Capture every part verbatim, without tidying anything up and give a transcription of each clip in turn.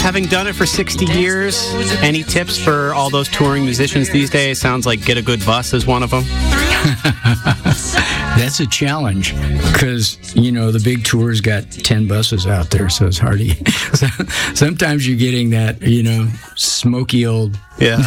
having done it for sixty years, any tips for all those touring musicians these days? Sounds like Get a Good Bus is one of them. That's a challenge because, you know, the big tour's got ten buses out there, so it's hard to... So, sometimes you're getting that, you know, smoky old... Yeah.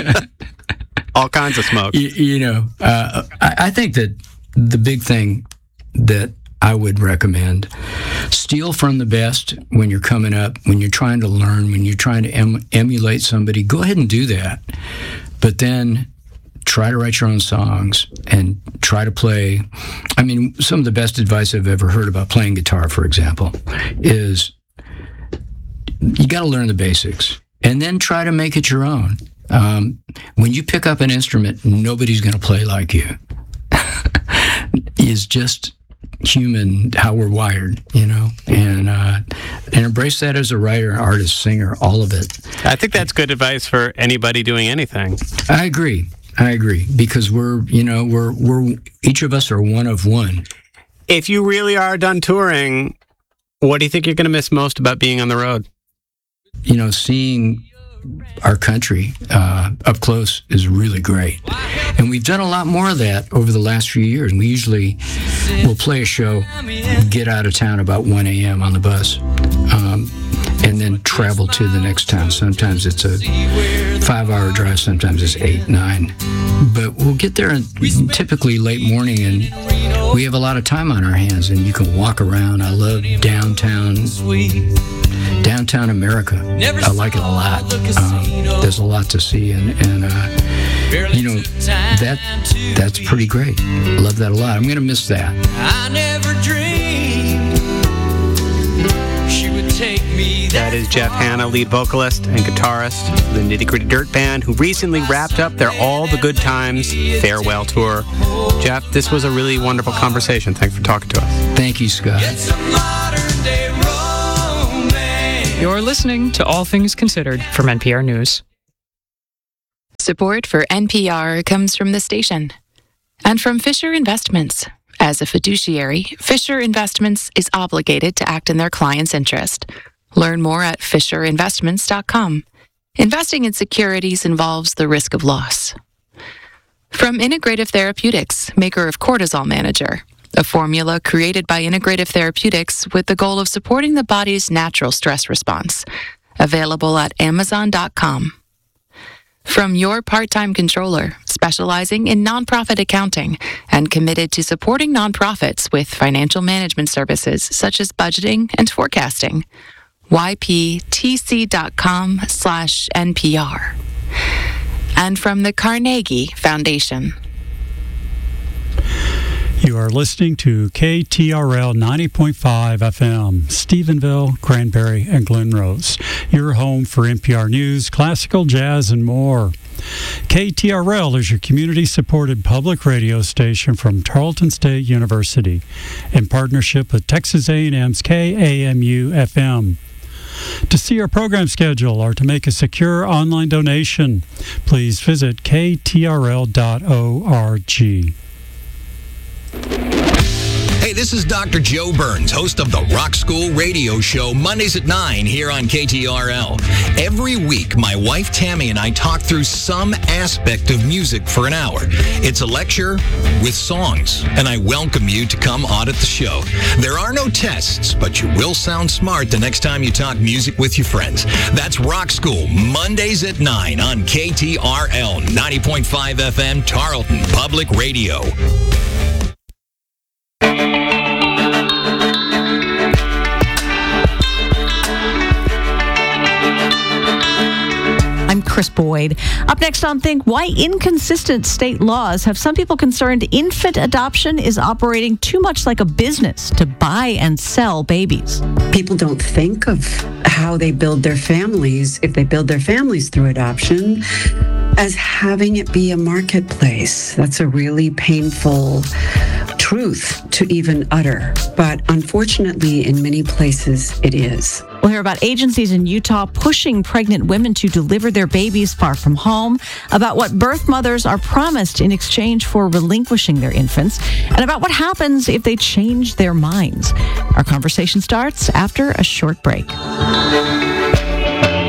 All kinds of smoke. You, you know, uh, I, I think that the big thing that I would recommend, steal from the best when you're coming up, when you're trying to learn, when you're trying to em- emulate somebody. Go ahead and do that. But then try to write your own songs and try to play. I mean, some of the best advice I've ever heard about playing guitar, for example, is you got to learn the basics and then try to make it your own. Um, when you pick up an instrument, nobody's going to play like you. It's just human, how we're wired, you know, and uh, and embrace that as a writer, artist, singer, all of it. I think that's good advice for anybody doing anything. I agree. I agree because we're, you know, we're we're each of us are one of one. If you really are done touring, what do you think you're going to miss most about being on the road? You know, seeing our country uh, up close is really great. And we've done a lot more of that over the last few years. We usually will play a show, get out of town about one a.m. on the bus, um, and then travel to the next town. Sometimes it's a five-hour drive, sometimes it's eight, nine. But we'll get there in typically late morning, and we have a lot of time on our hands, and you can walk around. I love downtown Downtown America. I like it a lot. Um, there's a lot to see, and, and uh, you know, that that's pretty great. Love that a lot. I'm going to miss that. I never dreamed she would take me. That is Jeff Hanna, lead vocalist and guitarist of the Nitty Gritty Dirt Band, who recently wrapped up their All the Good Times farewell tour. Jeff, this was a really wonderful conversation. Thanks for talking to us. Thank you, Scott. You're listening to All Things Considered from N P R News. Support for N P R comes from the station and from Fisher Investments. As a fiduciary, Fisher Investments is obligated to act in their client's interest. Learn more at fisher investments dot com. Investing in securities involves the risk of loss. From Integrative Therapeutics, maker of Cortisol Manager, a formula created by Integrative Therapeutics with the goal of supporting the body's natural stress response. Available at amazon dot com. From Your Part-Time Controller, specializing in nonprofit accounting and committed to supporting nonprofits with financial management services such as budgeting and forecasting. y p t c dot com slash N P R. And from the Carnegie Foundation. You are listening to K T R L ninety point five F M, Stephenville, Cranberry, and Glen Rose. Your home for N P R News, classical, jazz, and more. K T R L is your community-supported public radio station from Tarleton State University in partnership with Texas A and M's K A M U F M. To see our program schedule or to make a secure online donation, please visit k t r l dot org. Hey, this is Doctor Joe Burns, host of the Rock School Radio Show, Mondays at nine here on K T R L. Every week, my wife Tammy and I talk through some aspect of music for an hour. It's a lecture with songs, and I welcome you to come audit the show. There are no tests, but you will sound smart the next time you talk music with your friends. That's Rock School, Mondays at nine on K T R L ninety point five F M, Tarleton Public Radio. I'm Chris Boyd. Up next on Think, why inconsistent state laws have some people concerned infant adoption is operating too much like a business to buy and sell babies. People don't think of how they build their families, if they build their families through adoption, as having it be a marketplace. That's a really painful truth to even utter. But unfortunately, in many places, it is. We'll hear about agencies in Utah pushing pregnant women to deliver their babies far from home, about what birth mothers are promised in exchange for relinquishing their infants, and about what happens if they change their minds. Our conversation starts after a short break.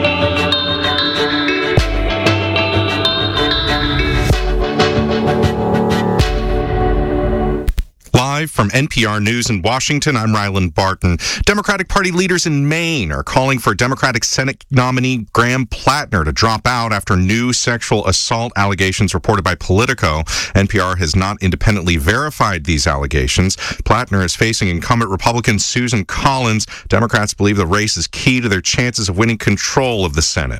from N P R News in Washington, I'm Ryland Barton. Democratic Party leaders in Maine are calling for Democratic Senate nominee Graham Plattner to drop out after new sexual assault allegations reported by Politico. N P R has not independently verified these allegations. Plattner is facing incumbent Republican Susan Collins. Democrats believe the race is key to their chances of winning control of the Senate.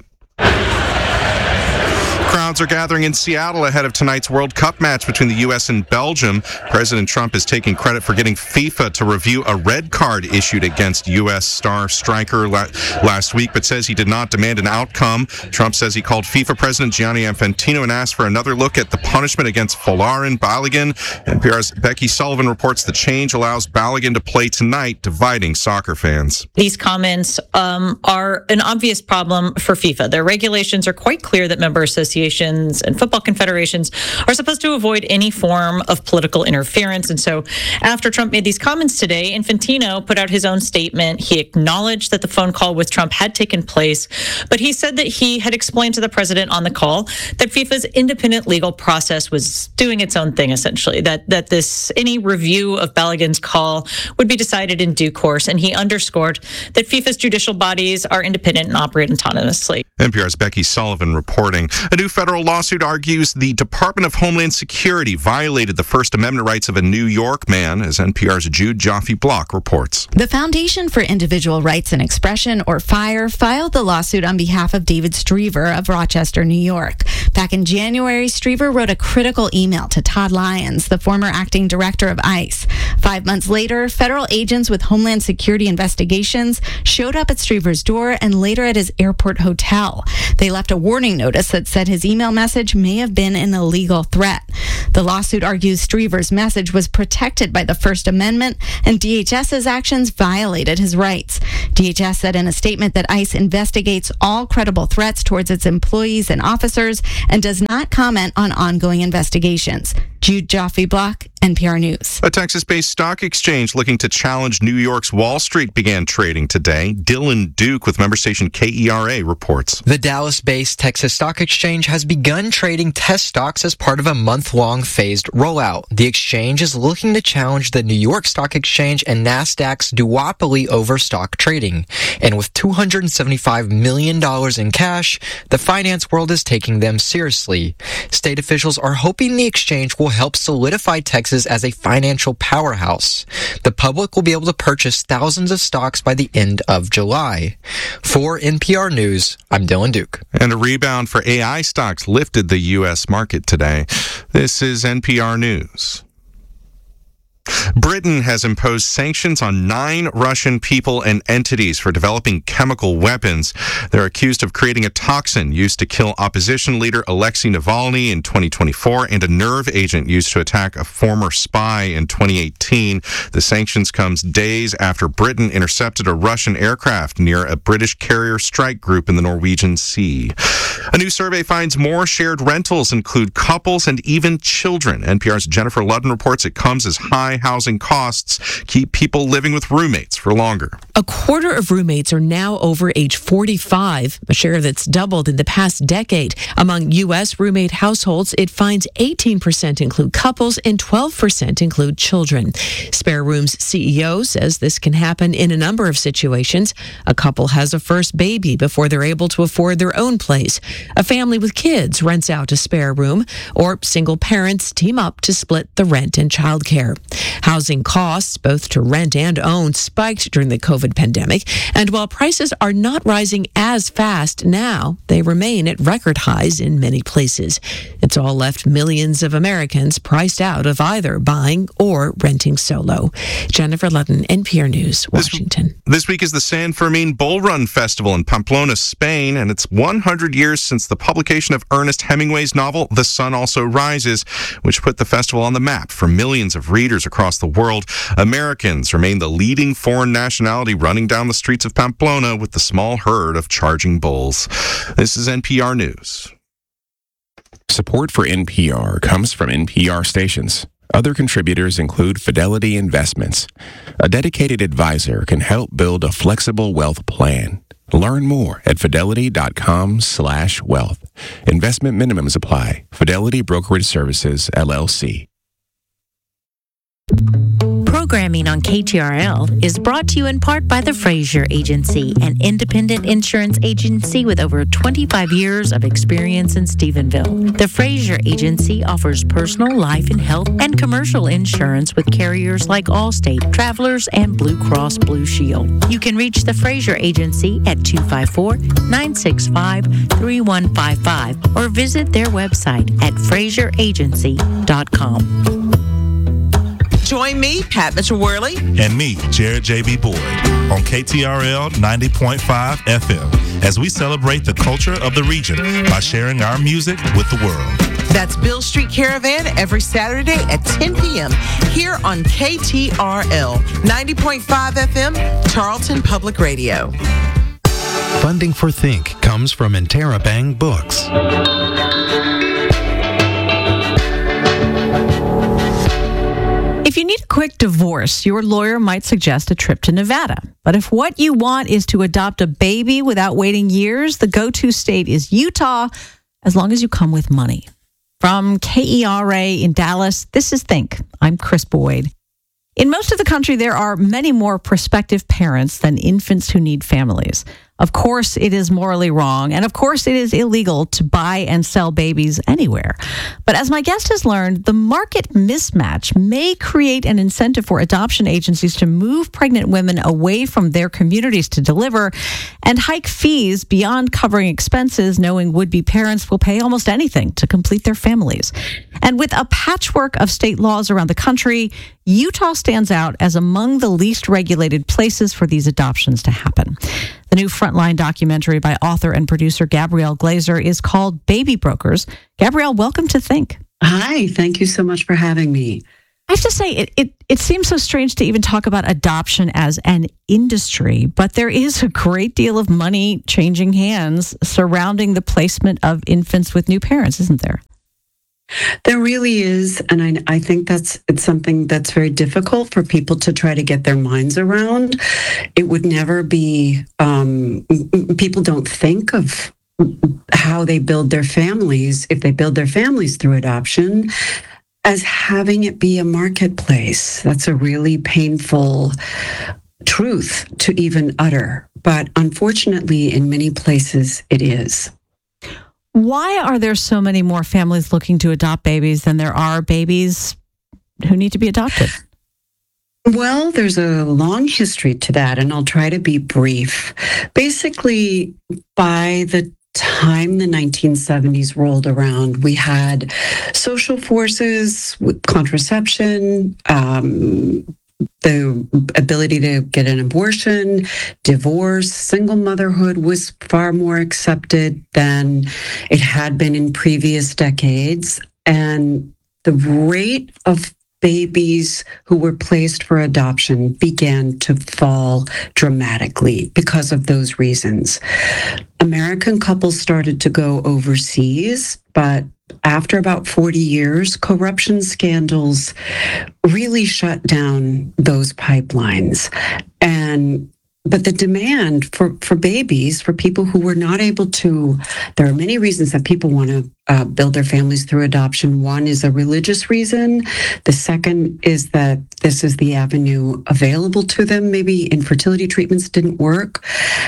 Crowds are gathering in Seattle ahead of tonight's World Cup match between the U S and Belgium. President Trump is taking credit for getting FIFA to review a red card issued against U S star striker la- last week, but says he did not demand an outcome. Trump says he called FIFA President Gianni Infantino and asked for another look at the punishment against Folarin Balogun. N P R's Becky Sullivan reports the change allows Balogun to play tonight, dividing soccer fans. These comments um, are an obvious problem for FIFA. Their regulations are quite clear that member associations and football confederations are supposed to avoid any form of political interference. And so after Trump made these comments today, Infantino put out his own statement. He acknowledged that the phone call with Trump had taken place, but he said that he had explained to the president on the call that FIFA's independent legal process was doing its own thing, essentially, that, that this any review of Balogun's call would be decided in due course. And he underscored that FIFA's judicial bodies are independent and operate autonomously. N P R's Becky Sullivan reporting. A new federal lawsuit argues the Department of Homeland Security violated the First Amendment rights of a New York man, as N P R's Jude Joffe-Block reports. The Foundation for Individual Rights and Expression, or FIRE, filed the lawsuit on behalf of David Striever of Rochester, New York. Back in January, Striever wrote a critical email to Todd Lyons, the former acting director of ICE. Five months later, federal agents with Homeland Security investigations showed up at Striever's door and later at his airport hotel. They left a warning notice that said his email message may have been an illegal threat. The lawsuit argues Striever's message was protected by the First Amendment and DHS's actions violated his rights. D H S said in a statement that ICE investigates all credible threats towards its employees and officers and does not comment on ongoing investigations. Jude Joffe-Block, N P R News. A Texas-based stock exchange looking to challenge New York's Wall Street began trading today. Dylan Duke with member station K E R A reports. The Dallas-based Texas Stock Exchange has begun trading test stocks as part of a month-long phased rollout. The exchange is looking to challenge the New York Stock Exchange and Nasdaq's duopoly over stock trading. And with two hundred seventy-five million dollars in cash, the finance world is taking them seriously. State officials are hoping the exchange will help solidify Texas as a financial powerhouse. The public will be able to purchase thousands of stocks by the end of July. For N P R News, I'm Dylan Duke. And a rebound for A I stocks lifted the U S market today. This is N P R News. Britain has imposed sanctions on nine Russian people and entities for developing chemical weapons. They're accused of creating a toxin used to kill opposition leader Alexei Navalny in twenty twenty-four and a nerve agent used to attack a former spy in twenty eighteen. The sanctions comes days after Britain intercepted a Russian aircraft near a British carrier strike group in the Norwegian Sea. A new survey finds more shared rentals include couples and even children. N P R's Jennifer Ludden reports it comes as high housing costs keep people living with roommates for longer. A quarter of roommates are now over age forty-five, a share that's doubled in the past decade. Among U S roommate households, it finds eighteen percent include couples and twelve percent include children. Spare Room's C E O says this can happen in a number of situations. A couple has a first baby before they're able to afford their own place. A family with kids rents out a spare room, or single parents team up to split the rent and childcare. Housing costs, both to rent and own, spiked during the COVID pandemic, and while prices are not rising as fast now, they remain at record highs in many places. It's all left millions of Americans priced out of either buying or renting solo. Jennifer Ludden, N P R News, Washington. This, this week is the San Fermin Bull Run Festival in Pamplona, Spain, and it's one hundred years since the publication of Ernest Hemingway's novel, The Sun Also Rises, which put the festival on the map for millions of readers across the world. Americans remain the leading foreign nationality running down the streets of Pamplona with the small herd of charging bulls. This is N P R News. Support for N P R comes from N P R stations. Other contributors include Fidelity Investments. A dedicated advisor can help build a flexible wealth plan. Learn more at fidelity.com slash wealth. Investment minimums apply. Fidelity Brokerage Services, L L C. Programming on K T R L is brought to you in part by the Fraser Agency, an independent insurance agency with over twenty-five years of experience in Stephenville. The Fraser Agency offers personal, life, and health and commercial insurance with carriers like Allstate, Travelers, and Blue Cross Blue Shield. You can reach the Fraser Agency at two five four, nine six five, three one five five or visit their website at fraser agency dot com. Join me, Pat Mitchell-Worley, and me, Jared J B. Boyd, on K T R L ninety point five F M as we celebrate the culture of the region by sharing our music with the world. That's Bill Street Caravan every Saturday at ten p.m. here on K T R L ninety point five F M, Charlton Public Radio. Funding for Think comes from Interabang Books. If you need a quick divorce, your lawyer might suggest a trip to Nevada. But if what you want is to adopt a baby without waiting years, the go-to state is Utah, as long as you come with money. From K E R A in Dallas, this is Think. I'm Chris Boyd. In most of the country, there are many more prospective parents than infants who need families. Of course, it is morally wrong, and of course, it is illegal to buy and sell babies anywhere. But as my guest has learned, the market mismatch may create an incentive for adoption agencies to move pregnant women away from their communities to deliver and hike fees beyond covering expenses, knowing would-be parents will pay almost anything to complete their families. And with a patchwork of state laws around the country, Utah stands out as among the least regulated places for these adoptions to happen. The new Frontline documentary by author and producer Gabrielle Glazer is called Baby Brokers. Gabrielle, welcome to Think. Hi, thank you so much for having me. I have to say, it, it, it seems so strange to even talk about adoption as an industry, but there is a great deal of money changing hands surrounding the placement of infants with new parents, isn't there? There really is, and I, I think that's it's something that's very difficult for people to try to get their minds around. It would never be, um, people don't think of how they build their families, if they build their families through adoption, as having it be a marketplace. That's a really painful truth to even utter, but unfortunately, in many places, it is. Why are there so many more families looking to adopt babies than there are babies who need to be adopted? Well, there's a long history to that, and I'll try to be brief. Basically, by the time the nineteen seventies rolled around, we had social forces with contraception, um, the ability to get an abortion, divorce, single motherhood was far more accepted than it had been in previous decades. And the rate of babies who were placed for adoption began to fall dramatically because of those reasons. American couples started to go overseas, but after about forty years, corruption scandals really shut down those pipelines. And but the demand for, for babies, for people who were not able to, there are many reasons that people want to uh, build their families through adoption. One is a religious reason. The second is that this is the avenue available to them. Maybe infertility treatments didn't work.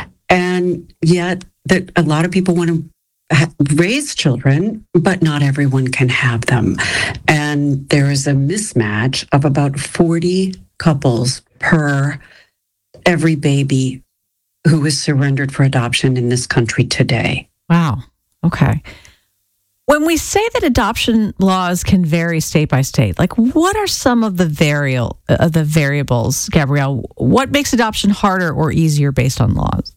And yet that a lot of people want to raise children, but not everyone can have them. And there is a mismatch of about forty couples per every baby who is surrendered for adoption in this country today. Wow. Okay. When we say that adoption laws can vary state by state, like what are some of the variable, uh, the variables, Gabrielle? What makes adoption harder or easier based on laws?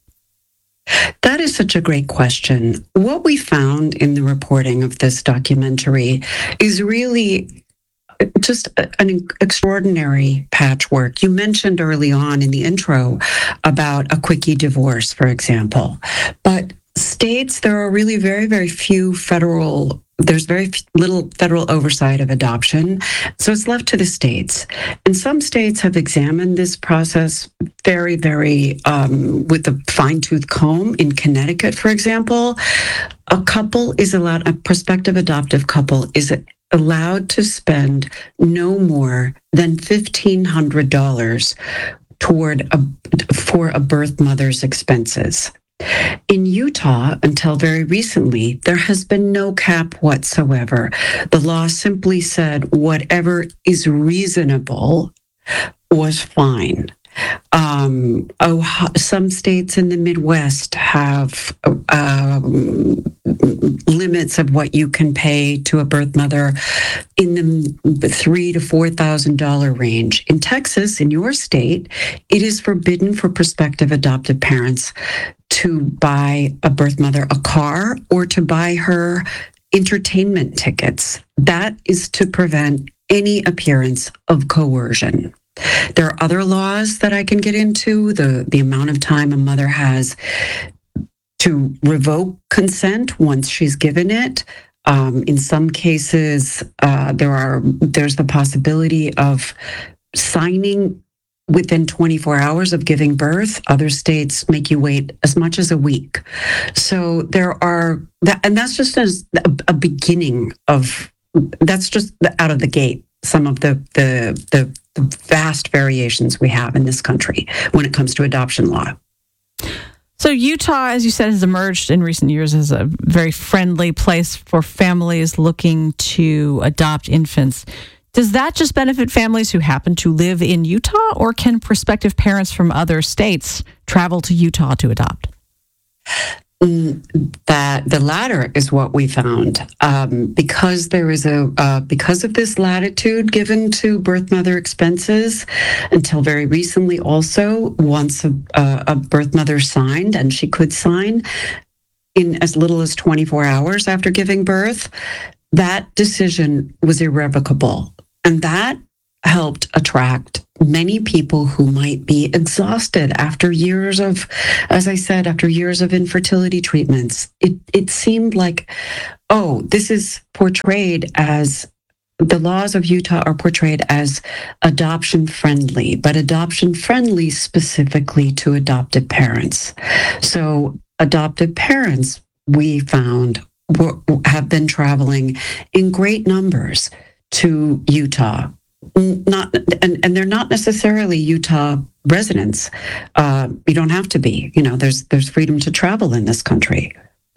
That is such a great question. What we found in the reporting of this documentary is really just an extraordinary patchwork. You mentioned early on in the intro about a quickie divorce, for example. But states, there are really very, very few federal, there's very little federal oversight of adoption. So it's left to the states. And some states have examined this process very, very, um, with a fine-tooth comb. In Connecticut, for example, a couple is allowed, a prospective adoptive couple is allowed to spend no more than fifteen hundred dollars toward a, for a birth mother's expenses. In Utah, until very recently, there has been no cap whatsoever. The law simply said whatever is reasonable was fine. Um, oh, some states in the Midwest have um, limits of what you can pay to a birth mother in the three to four thousand dollar range. In Texas, in your state, it is forbidden for prospective adoptive parents to buy a birth mother a car or to buy her entertainment tickets. That is to prevent any appearance of coercion. There are other laws that I can get into, the, the amount of time a mother has to revoke consent once she's given it. Um, in some cases, uh, there are there's the possibility of signing within twenty-four hours of giving birth. Other states make you wait as much as a week. So there are, that, and that's just as a, a beginning of, that's just the, out of the gate, some of the, the, the, the vast variations we have in this country when it comes to adoption law. So Utah, as you said, has emerged in recent years as a very friendly place for families looking to adopt infants. Does that just benefit families who happen to live in Utah, or can prospective parents from other states travel to Utah to adopt? That the latter is what we found, um, because there is a uh, because of this latitude given to birth mother expenses. Until very recently, also, once a, uh, a birth mother signed, and she could sign in as little as twenty-four hours after giving birth, that decision was irrevocable, and that helped attract many people who might be exhausted after years of, as I said, after years of infertility treatments. It it seemed like, oh, this is portrayed as, the laws of Utah are portrayed as adoption friendly, but adoption friendly specifically to adoptive parents. So adoptive parents, we found, were, have been traveling in great numbers to Utah. Not and, and they're not necessarily Utah residents. Uh, you don't have to be. You know, there's there's freedom to travel in this country.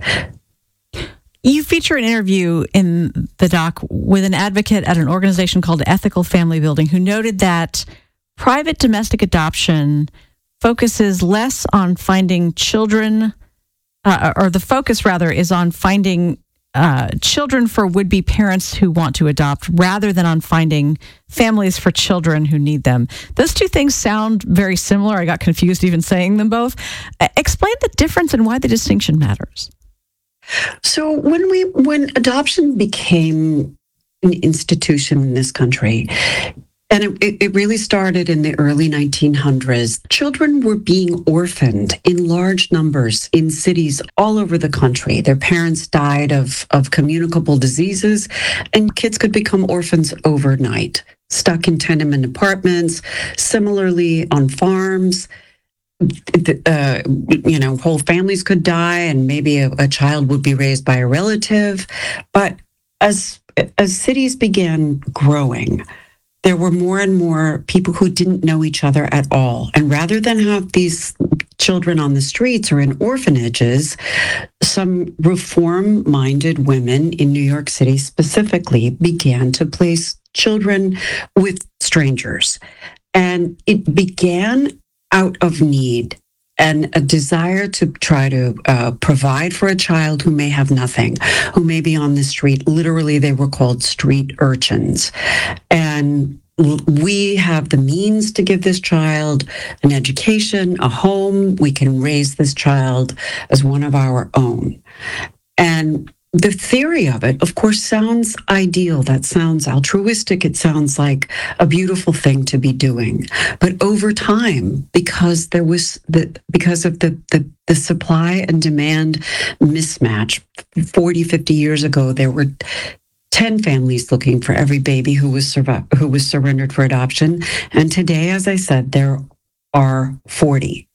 You feature an interview in the doc with an advocate at an organization called Ethical Family Building, who noted that private domestic adoption focuses less on finding children, uh, or the focus rather is on finding Uh, children for would-be parents who want to adopt, rather than on finding families for children who need them. Those two things sound very similar. I got confused even saying them both. Uh, explain the difference and why the distinction matters. So when we when adoption became an institution in this country, and it, it really started in the early nineteen hundreds. Children were being orphaned in large numbers in cities all over the country. Their parents died of, of communicable diseases, and kids could become orphans overnight, stuck in tenement apartments, similarly on farms. Uh, you know, whole families could die, and maybe a, a child would be raised by a relative. But as as cities began growing, there were more and more people who didn't know each other at all. And rather than have these children on the streets or in orphanages, some reform-minded women in New York City specifically began to place children with strangers. And it began out of need and a desire to try to uh, provide for a child who may have nothing, who may be on the street. Literally, they were called street urchins. And we have the means to give this child an education, a home. We can raise this child as one of our own. And the theory of it, of course, sounds ideal. That sounds altruistic. It sounds like a beautiful thing to be doing. But over time, because there was the because of the the, the supply and demand mismatch, forty, fifty years ago, there were ten families looking for every baby who was survi- who was surrendered for adoption. And today, as I said, there are forty.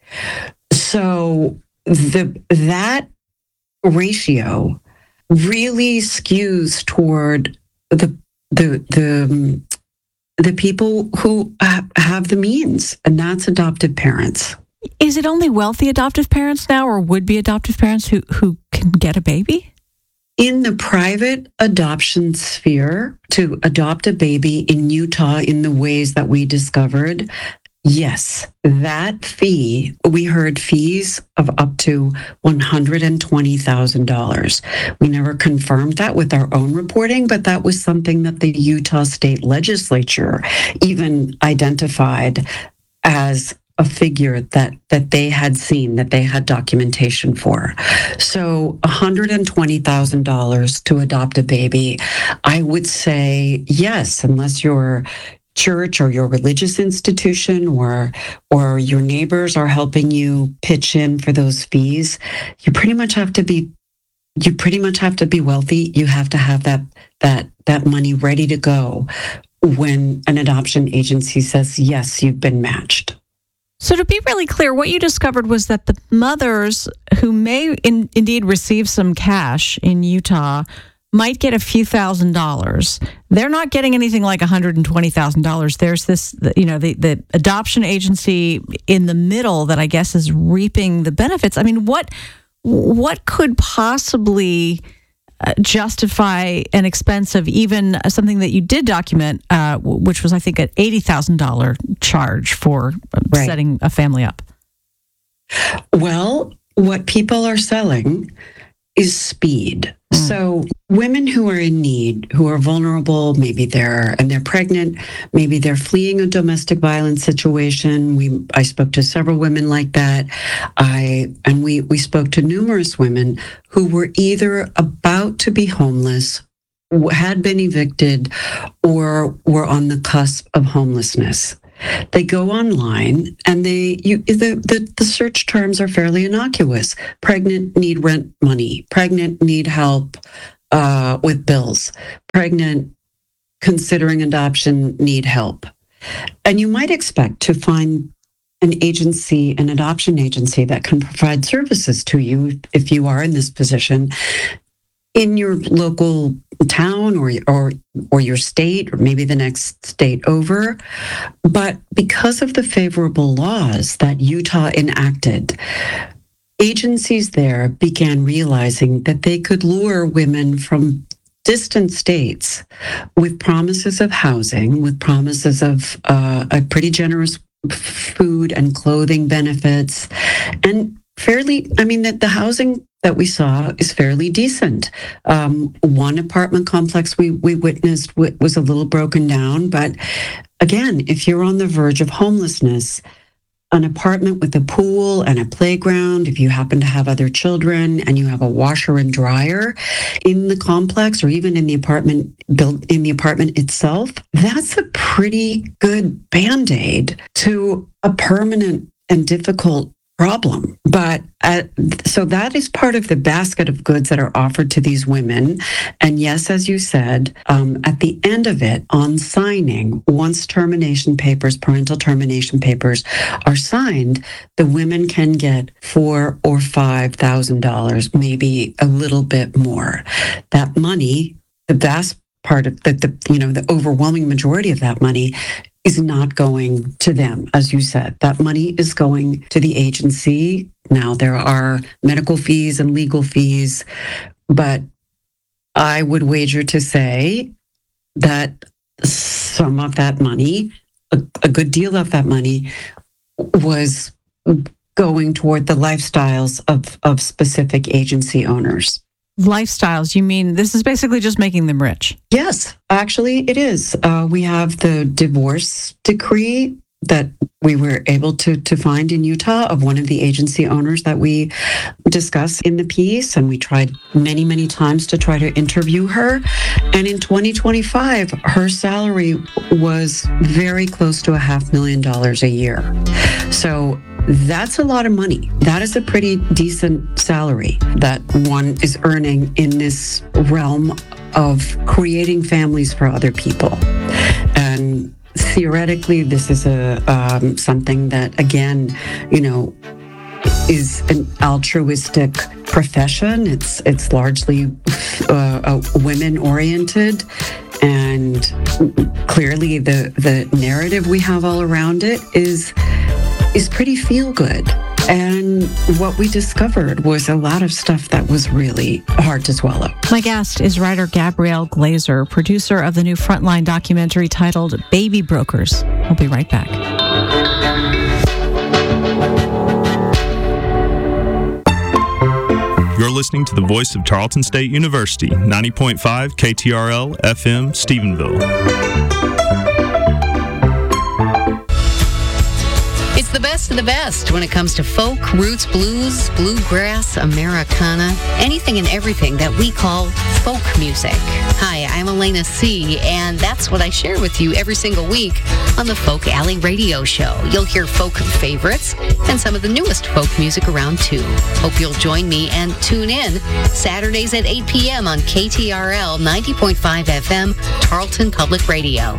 So the that ratio really skews toward the the the the people who ha- have the means, and that's adoptive parents. Is it only wealthy adoptive parents now, or would-be adoptive parents who, who can get a baby? In the private adoption sphere, to adopt a baby in Utah in the ways that we discovered, yes, that fee, we heard fees of up to one hundred twenty thousand dollars. We never confirmed that with our own reporting, but that was something that the Utah State Legislature even identified as a figure that that they had seen, that they had documentation for. So one hundred twenty thousand dollars to adopt a baby, I would say yes, unless you're church or your religious institution or or your neighbors are helping you pitch in for those fees, you pretty much have to be you pretty much have to be wealthy. You have to have that that that money ready to go when an adoption agency says, yes, you've been matched. So to be really clear, what you discovered was that the mothers who may in, indeed receive some cash in Utah might get a few thousand dollars. They're not getting anything like one hundred twenty thousand dollars. There's this, you know, the, the adoption agency in the middle that I guess is reaping the benefits. I mean, what what could possibly uh, justify an expense of even something that you did document, uh, which was, I think, an eighty thousand dollars charge for right. setting a family up? Well, what people are selling is speed. Mm. So women who are in need, who are vulnerable, maybe they're and they're pregnant, maybe they're fleeing a domestic violence situation. We I spoke to several women like that. I and we we spoke to numerous women who were either about to be homeless, had been evicted, or were on the cusp of homelessness. They go online and they you the, the the search terms are fairly innocuous. Pregnant, need rent money. Pregnant, need help uh, with bills. Pregnant, considering adoption, need help. And you might expect to find an agency, an adoption agency that can provide services to you if you are in this position in your local town or or or your state or maybe the next state over. But because of the favorable laws that Utah enacted, agencies there began realizing that they could lure women from distant states with promises of housing, with promises of uh, a pretty generous food and clothing benefits, and fairly, I mean, that the housing that we saw is fairly decent. Um, one apartment complex we, we witnessed w- was a little broken down, but again, if you're on the verge of homelessness, an apartment with a pool and a playground, if you happen to have other children and you have a washer and dryer in the complex or even in the apartment built in the apartment itself, that's a pretty good Band-Aid to a permanent and difficult problem. But uh, so that is part of the basket of goods that are offered to these women. And yes, as you said, um, at the end of it, on signing, once termination papers, parental termination papers are signed, the women can get four or five thousand dollars, maybe a little bit more. That money, the vast part of the, the you know, the overwhelming majority of that money is not going to them, as you said. That money is going to the agency. Now, there are medical fees and legal fees, but I would wager to say that some of that money, a, a good deal of that money, was going toward the lifestyles of, of specific agency owners. Lifestyles, you mean this is basically just making them rich? Yes, actually it is. Uh, we have the divorce decree that we were able to to find in Utah of one of the agency owners that we discuss in the piece, and we tried many, many times to try to interview her. And in twenty twenty-five, her salary was very close to a half million dollars a year. So that's a lot of money. That is a pretty decent salary that one is earning in this realm of creating families for other people. And theoretically, this is a um, something that, again, you know, is an altruistic profession. It's it's largely uh, uh, women oriented. And clearly the, the narrative we have all around it is, is pretty feel good. And what we discovered was a lot of stuff that was really hard to swallow. My guest is writer Gabrielle Glazer, producer of the new Frontline documentary titled Baby Brokers. We'll be right back. You're listening to the voice of Tarleton State University, ninety point five K T R L F M, Stephenville. It's the best of the best when it comes to folk, roots, blues, bluegrass, Americana, anything and everything that we call folk music. Hi, I'm Elena C., and that's what I share with you every single week on the Folk Alley Radio Show. You'll hear folk favorites and some of the newest folk music around, too. Hope you'll join me and tune in Saturdays at eight p.m. on K T R L ninety point five F M, Tarleton Public Radio.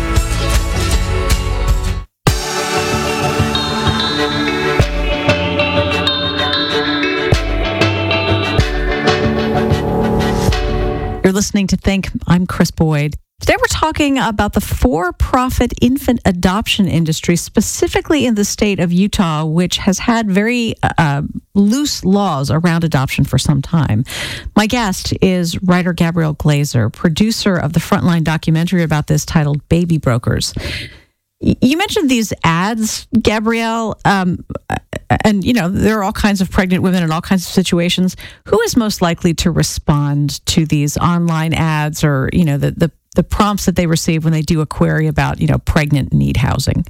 You're listening to Think. I'm Chris Boyd. Today we're talking about the for-profit infant adoption industry, specifically in the state of Utah, which has had very uh, loose laws around adoption for some time. My guest is writer Gabrielle Glazer, producer of the Frontline documentary about this titled Baby Brokers. You mentioned these ads, Gabrielle, um, and, you know, there are all kinds of pregnant women in all kinds of situations. Who is most likely to respond to these online ads or, you know, the, the, the prompts that they receive when they do a query about, you know, pregnant need housing?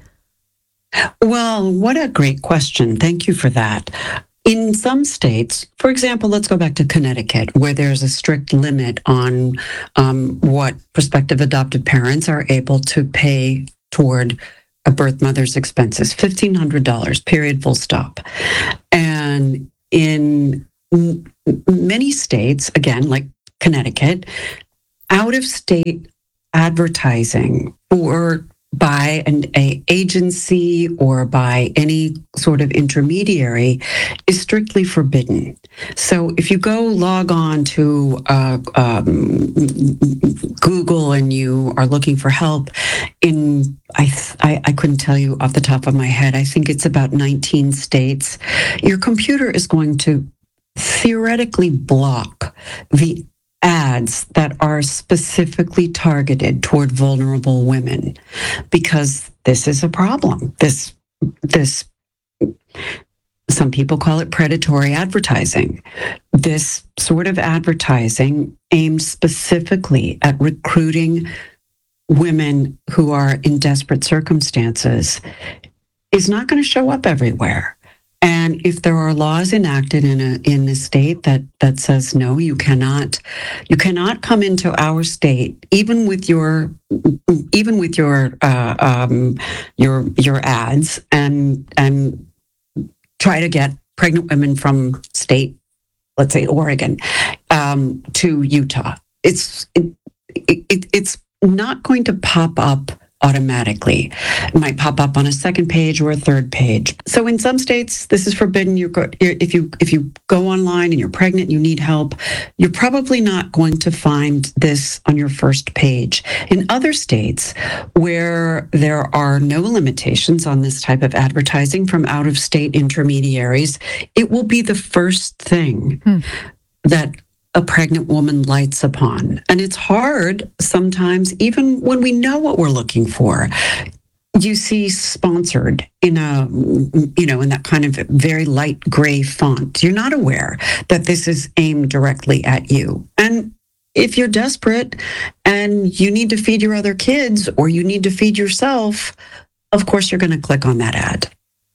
Well, what a great question. Thank you for that. In some states, for example, let's go back to Connecticut, where there's a strict limit on um, what prospective adoptive parents are able to pay toward a birth mother's expenses, fifteen hundred dollars, period, full stop. And in m- many states, again, like Connecticut, out-of-state advertising for by an a agency or by any sort of intermediary is strictly forbidden. So if you go log on to uh, um, Google and you are looking for help in, I, th- I I couldn't tell you off the top of my head, I think it's about nineteen states, your computer is going to theoretically block the ads that are specifically targeted toward vulnerable women, because this is a problem. This, this, some people call it predatory advertising. This sort of advertising aimed specifically at recruiting women who are in desperate circumstances is not going to show up everywhere. And if there are laws enacted in a in a state that that says no, you cannot, you cannot come into our state, even with your even with your uh, um, your your ads, and and try to get pregnant women from state, let's say Oregon, um, to Utah. It's it, it, it's not going to pop up automatically. It might pop up on a second page or a third page. So in some states, this is forbidden. You're go- if you if you go online and you're pregnant, you need help, you're probably not going to find this on your first page. In other states where there are no limitations on this type of advertising from out-of-state intermediaries, it will be the first thing hmm. that a pregnant woman lights upon. And it's hard sometimes, even when we know what we're looking for. You see sponsored in a, you know, in that kind of very light gray font. You're not aware that this is aimed directly at you. And if you're desperate and you need to feed your other kids or you need to feed yourself, of course you're going to click on that ad.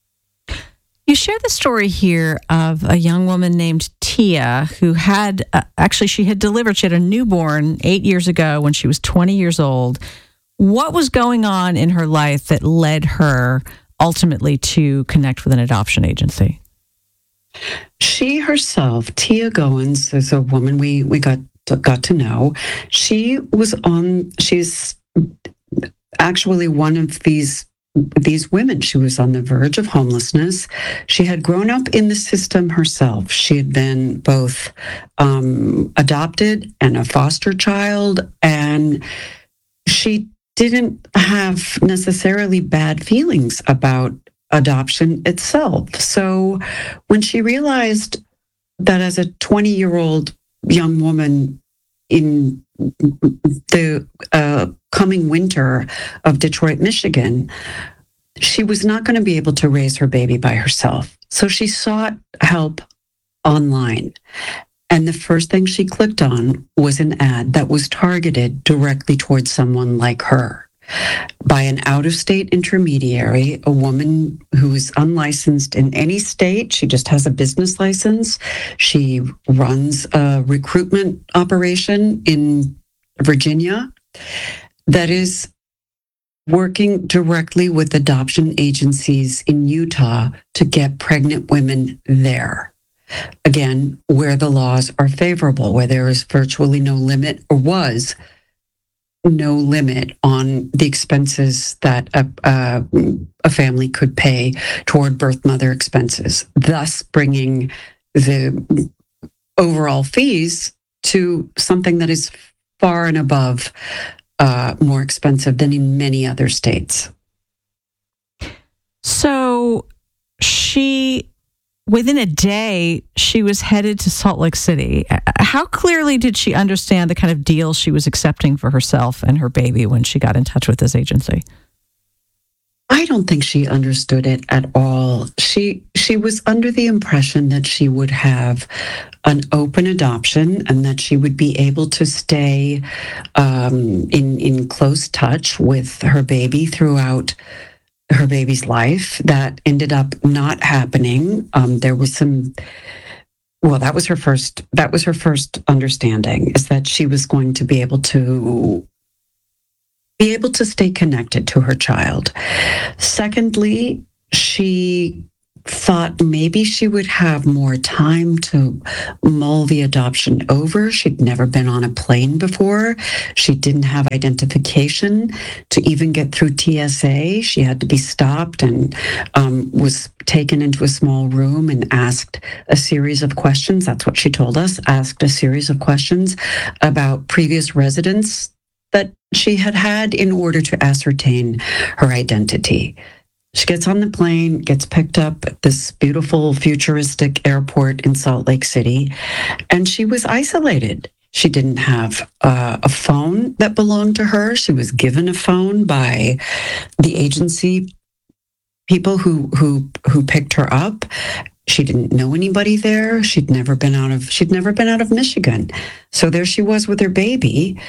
You share the story here of a young woman named Tia who had, uh, actually she had delivered, she had a newborn eight years ago when she was twenty years old. What was going on in her life that led her ultimately to connect with an adoption agency? She herself, Tia Goins, is a woman we, we got to, got to know. She was on, she's actually one of these these women. She was on the verge of homelessness. She had grown up in the system herself. She had been both um, adopted and a foster child, and she didn't have necessarily bad feelings about adoption itself. So when she realized that as a twenty-year-old young woman in the uh, coming winter of Detroit, Michigan, she was not going to be able to raise her baby by herself. So she sought help online. And the first thing she clicked on was an ad that was targeted directly towards someone like her by an out-of-state intermediary, a woman who is unlicensed in any state. She just has a business license. She runs a recruitment operation in Virginia that is working directly with adoption agencies in Utah to get pregnant women there. Again, where the laws are favorable, where there is virtually no limit, or was no limit on the expenses that a, a, a family could pay toward birth mother expenses, thus bringing the overall fees to something that is far and above uh, more expensive than in many other states. So she, within a day, she was headed to Salt Lake City. How clearly did she understand the kind of deal she was accepting for herself and her baby when she got in touch with this agency? I don't think she understood it at all. She she was under the impression that she would have an open adoption and that she would be able to stay um, in in close touch with her baby throughout her baby's life. That ended up not happening. Um, there was some. Well, that was her first. That was her first understanding, is that she was going to be able to be able to stay connected to her child. Secondly, she thought maybe she would have more time to mull the adoption over. She'd never been on a plane before. She didn't have identification to even get through T S A. She had to be stopped and um, was taken into a small room and asked a series of questions. That's what she told us, asked a series of questions about previous residents that she had had in order to ascertain her identity. She gets on the plane, gets picked up at this beautiful futuristic airport in Salt Lake City, and she was isolated. She didn't have uh, a phone that belonged to her. She was given a phone by the agency people who who who picked her up. She didn't know anybody there. She'd never been out of she'd never been out of Michigan. So there she was with her baby,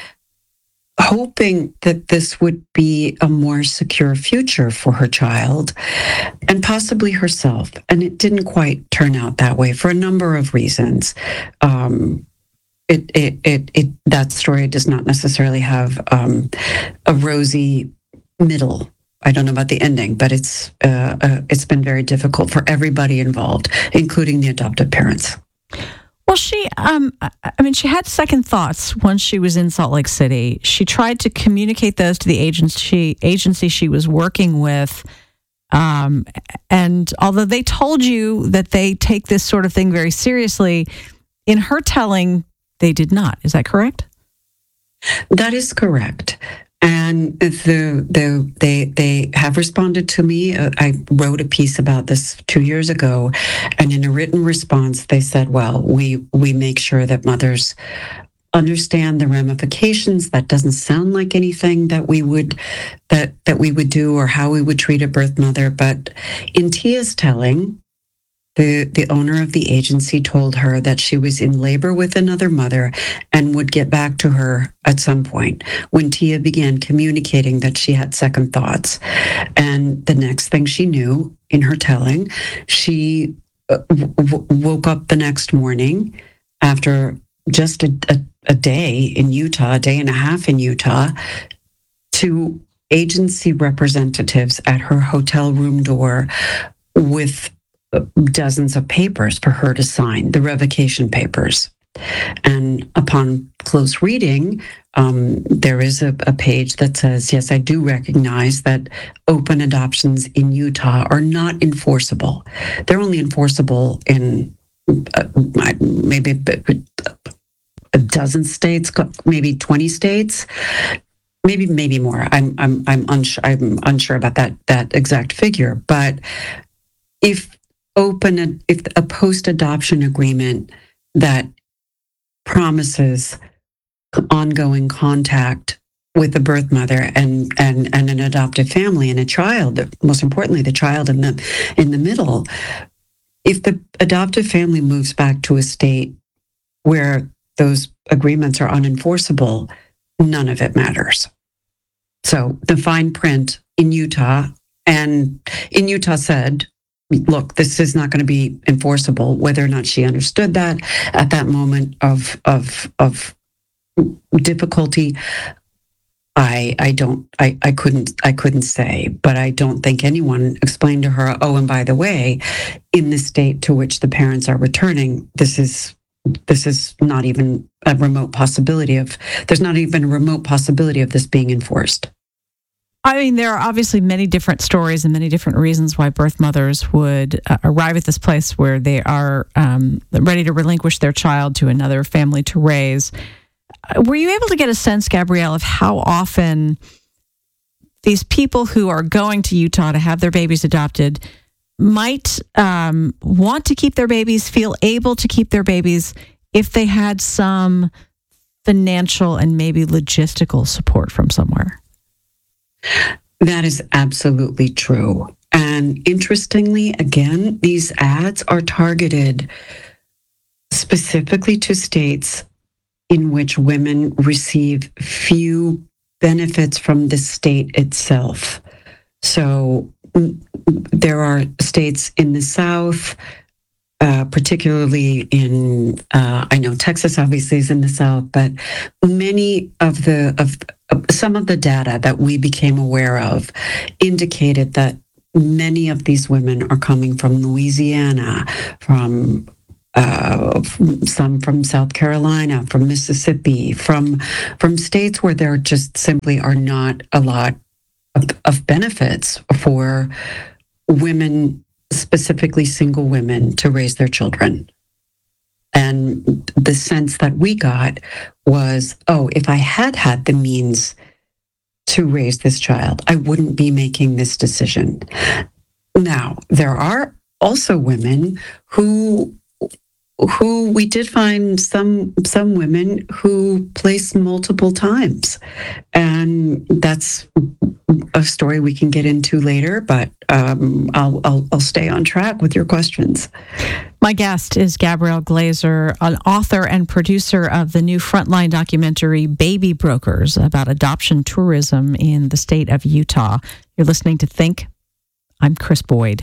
hoping that this would be a more secure future for her child and possibly herself. And it didn't quite turn out that way for a number of reasons. Um, it, it, it, it, that story does not necessarily have um, a rosy middle. I don't know about the ending, but it's uh, uh, it's been very difficult for everybody involved, including the adoptive parents. Well, she, um, I mean, she had second thoughts once she was in Salt Lake City. She tried to communicate those to the agency agency she was working with. Um, and although they told you that they take this sort of thing very seriously, in her telling, they did not. Is that correct? That is correct. And the the they they have responded to me. Uh, I wrote a piece about this two years ago, and in a written response, they said, "Well, we we make sure that mothers understand the ramifications. That doesn't sound like anything that we would that that we would do or how we would treat a birth mother." But in Tia's telling, The, the owner of the agency told her that she was in labor with another mother and would get back to her at some point, when Tia began communicating that she had second thoughts. And the next thing she knew, in her telling, she w- woke up the next morning after just a, a, a day in Utah, a day and a half in Utah, to agency representatives at her hotel room door with dozens of papers for her to sign, the revocation papers. And upon close reading, um, there is a, a page that says, yes, I do recognize that open adoptions in Utah are not enforceable. They're only enforceable in uh, maybe a dozen states, maybe twenty states. maybe maybe more. I'm I'm I'm unsure. I'm unsure about that that exact figure. But if open if a post-adoption agreement that promises ongoing contact with the birth mother and, and, and an adoptive family and a child, most importantly, the child in the in the middle, if the adoptive family moves back to a state where those agreements are unenforceable, none of it matters. So the fine print in Utah, and in Utah said, look, this is not going to be enforceable. Whether or not she understood that at that moment of of of difficulty, I I don't I, I couldn't I couldn't say. But I don't think anyone explained to her, oh, and by the way, in the state to which the parents are returning, this is this is not even a remote possibility of there's not even a remote possibility of this being enforced. I mean, there are obviously many different stories and many different reasons why birth mothers would uh, arrive at this place where they are um, ready to relinquish their child to another family to raise. Were you able to get a sense, Gabrielle, of how often these people who are going to Utah to have their babies adopted might um, want to keep their babies, feel able to keep their babies if they had some financial and maybe logistical support from somewhere? That is absolutely true. And interestingly, again, these ads are targeted specifically to states in which women receive few benefits from the state itself. So there are states in the South, uh, particularly in, uh, I know Texas obviously is in the South, but many of the, of some of the data that we became aware of indicated that many of these women are coming from Louisiana, from uh, some from South Carolina, from Mississippi, from from states where there just simply are not a lot of, of benefits for women, specifically single women, to raise their children. And the sense that we got was, oh, if I had had the means to raise this child, I wouldn't be making this decision. Now, there are also women who who we did find some some women who placed multiple times. And that's a story we can get into later, but um, I'll, I'll I'll stay on track with your questions. My guest is Gabrielle Glazer, an author and producer of the new Frontline documentary Baby Brokers about adoption tourism in the state of Utah. You're listening to Think. I'm Chris Boyd.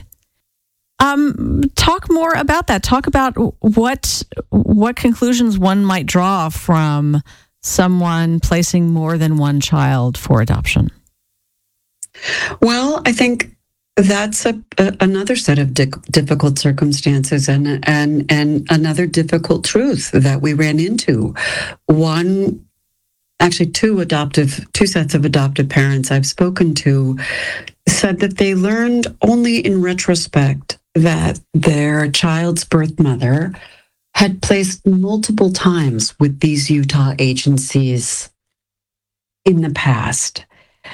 Um, talk more about that. Talk about what what conclusions one might draw from someone placing more than one child for adoption. Well, I think that's a, a, another set of di- difficult circumstances and and and another difficult truth that we ran into. One, actually, two adoptive, two sets of adoptive parents I've spoken to said that they learned only in retrospect that their child's birth mother had placed multiple times with these Utah agencies in the past.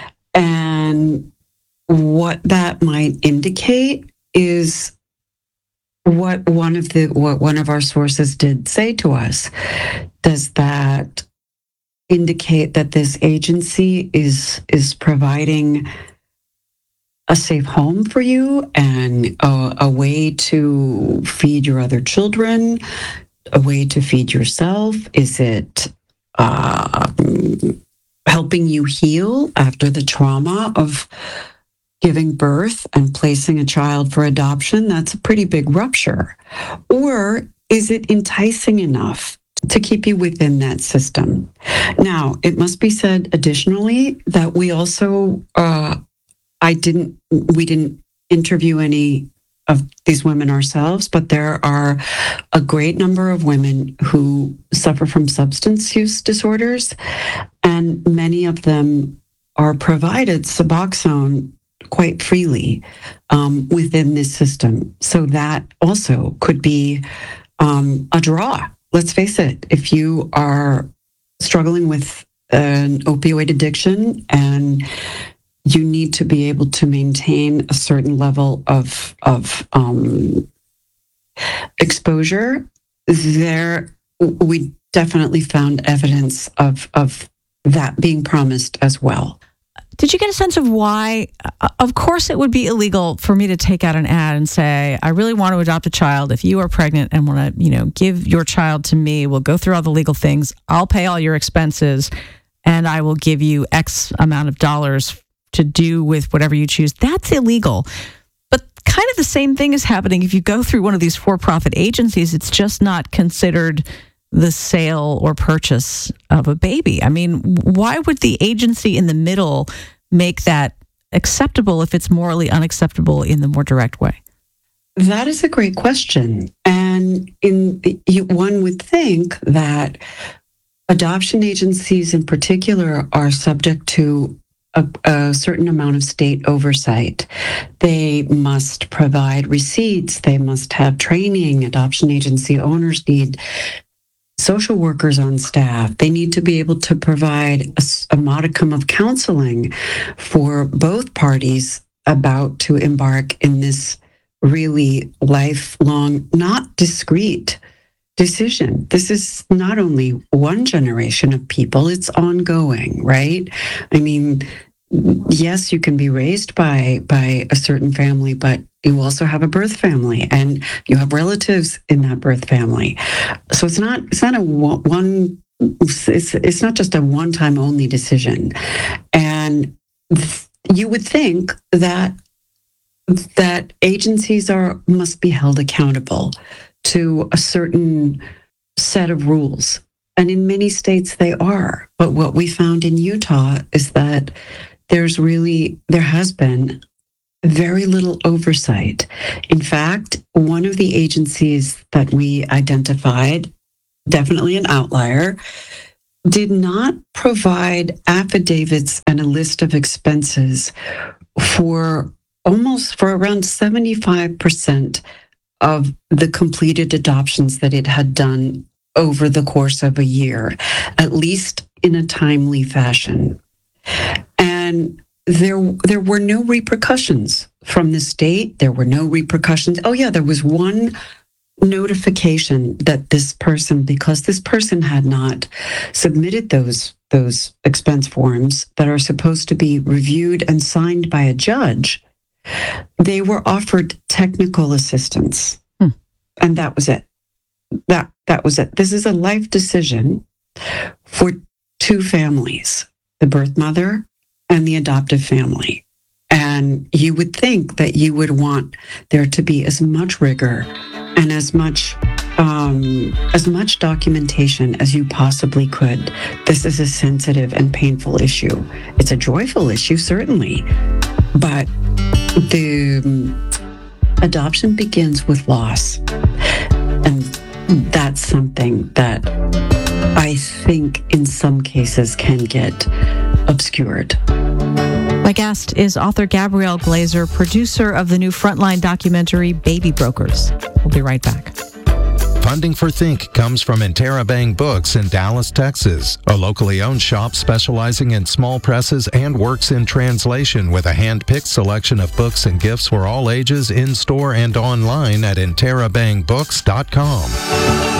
And what that might indicate is what one of the what one of our sources did say to us. Does that indicate that this agency is is providing a safe home for you and a, a way to feed your other children, a way to feed yourself? Is it uh, helping you heal after the trauma of giving birth and placing a child for adoption? That's a pretty big rupture. Or is it enticing enough to keep you within that system? Now, it must be said additionally that we also uh, I didn't, we didn't interview any of these women ourselves, but there are a great number of women who suffer from substance use disorders, and many of them are provided Suboxone quite freely um, within this system. So that also could be um, a draw. Let's face it, if you are struggling with an opioid addiction and you need to be able to maintain a certain level of of um, exposure, there we definitely found evidence of of that being promised as well. Did you get a sense of why? Of course, it would be illegal for me to take out an ad and say, I really want to adopt a child. If you are pregnant and want to, you know, give your child to me, we'll go through all the legal things. I'll pay all your expenses and I will give you X amount of dollars to do with whatever you choose. That's illegal. But kind of the same thing is happening if you go through one of these for-profit agencies. It's just not considered the sale or purchase of a baby. I mean, why would the agency in the middle make that acceptable if it's morally unacceptable in the more direct way? That is a great question. And in the, you, one would think that adoption agencies in particular are subject to a, a certain amount of state oversight. They must provide receipts. They must have training. Adoption agency owners need social workers on staff. They need to be able to provide a, a modicum of counseling for both parties about to embark in this really lifelong, not discrete decision. This is not only one generation of people, it's ongoing, right? I mean, yes, you can be raised by by a certain family, but you also have a birth family and you have relatives in that birth family. So it's not it's not a one it's it's not just a one-time only decision. And you would think that that agencies are must be held accountable to a certain set of rules. And in many states they are. But what we found in Utah is that there's really, there has been very little oversight. In fact, one of the agencies that we identified, definitely an outlier, did not provide affidavits and a list of expenses for almost for around seventy-five percent of the completed adoptions that it had done over the course of a year, at least in a timely fashion. And there, there were no repercussions from the state. There were no repercussions. Oh yeah, there was one notification that this person, because this person had not submitted those, those expense forms that are supposed to be reviewed and signed by a judge, they were offered technical assistance. Hmm. And that was it. That, that was it. This is a life decision for two families, the birth mother and the adoptive family. And you would think that you would want there to be as much rigor and as much um, as much documentation as you possibly could. This is a sensitive and painful issue. It's a joyful issue, certainly, but the um, adoption begins with loss, and that's something that I think in some cases can get obscured. My guest is author Gabrielle Glazer, producer of the new Frontline documentary Baby Brokers. We'll be right back. Funding for Think comes from Interabang Books in Dallas, Texas, a locally owned shop specializing in small presses and works in translation with a hand-picked selection of books and gifts for all ages in-store and online at interabang books dot com.